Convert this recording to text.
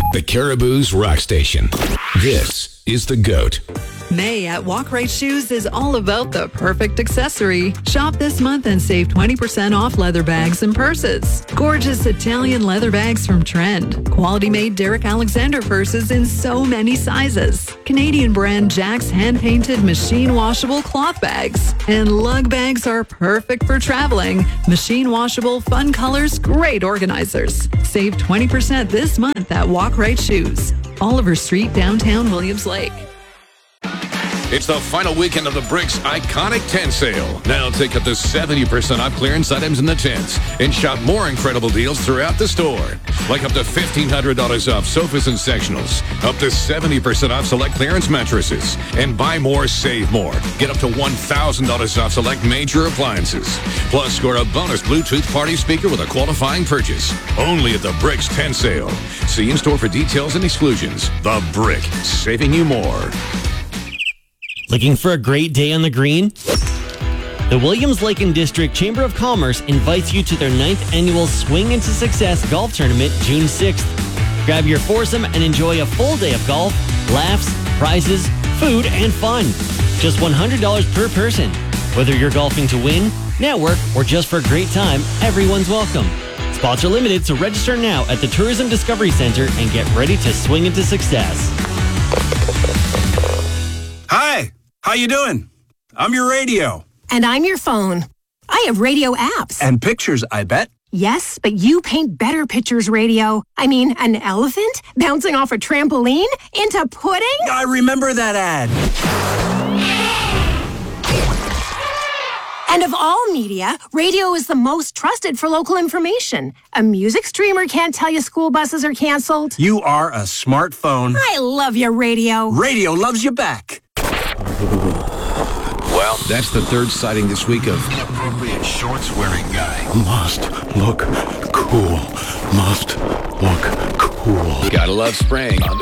The Caribou's Rock Station. This is The GOAT. May at Walk Right Shoes is all about the perfect accessory. Shop this month and save 20% off leather bags and purses. Gorgeous Italian leather bags from Trend. Quality-made Derek Alexander purses in so many sizes. Canadian brand Jack's hand-painted machine-washable cloth bags. And lug bags are perfect for traveling. Machine-washable, fun colors, great organizers. Save 20% this month at Walk Right Shoes. Oliver Street, downtown Williams Lake. It's the final weekend of the Bricks Iconic Tent Sale. Now take up to 70% off clearance items in the tents and shop more incredible deals throughout the store. Like up to $1,500 off sofas and sectionals, up to 70% off select clearance mattresses, and buy more, save more. Get up to $1,000 off select major appliances. Plus, score a bonus Bluetooth party speaker with a qualifying purchase. Only at the Bricks Tent Sale. See in store for details and exclusions. The Brick, saving you more. Looking for a great day on the green? The Williams Lake and District Chamber of Commerce invites you to their 9th annual Swing into Success golf tournament June 6th. Grab your foursome and enjoy a full day of golf, laughs, prizes, food, and fun. Just $100 per person. Whether you're golfing to win, network, or just for a great time, everyone's welcome. Spots are limited, so register now at the Tourism Discovery Center and get ready to swing into success. Hi, how you doing? I'm your radio. And I'm your phone. I have radio apps. And pictures, I bet. Yes, but you paint better pictures, radio. I mean, an elephant bouncing off a trampoline into pudding? I remember that ad. And of all media, radio is the most trusted for local information. A music streamer can't tell you school buses are canceled. You are a smartphone. I love your radio. Radio loves you back. Well, that's the third sighting this week of inappropriate shorts-wearing guy. Must look cool. Must look cool. Gotta love spraying.